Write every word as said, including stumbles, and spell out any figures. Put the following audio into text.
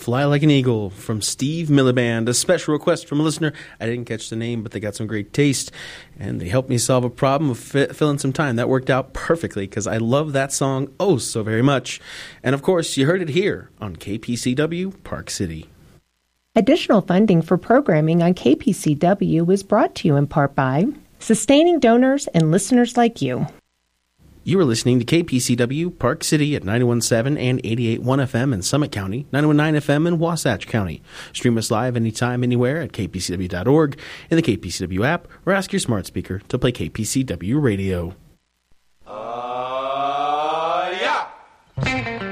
Fly Like an Eagle from Steve Miliband. A special request from a listener. I didn't catch the name, but they got some great taste, and they helped me solve a problem of fi- filling some time. That worked out perfectly because I love that song oh so very much. And of course, you heard it here on K P C W Park City. Additional funding for programming on K P C W is brought to you in part by sustaining donors and listeners like you. You are listening to K P C W Park City at ninety-one point seven and eighty-eight point one F M in Summit County, ninety-one point nine F M in Wasatch County. Stream us live anytime, anywhere at k p c w dot org, in the K P C W app, or ask your smart speaker to play K P C W Radio.